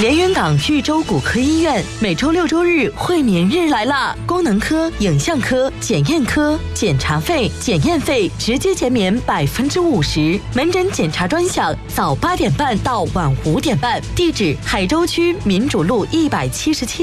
连云港豫州骨科医院每周6、周日会眠日来啦！功能科、影像科、检验科，检查费、检验费直接减免50%，门诊检查专享，早8点半到晚5点半。地址：海州区民主路177。